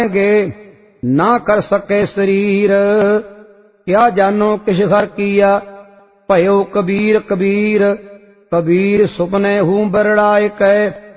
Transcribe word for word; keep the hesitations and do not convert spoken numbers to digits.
गे ना कर सके शरीर। क्या जानो किस घर किया भयो कबीर कबीर। कबीर सुपने हूँ बरड़ाए कै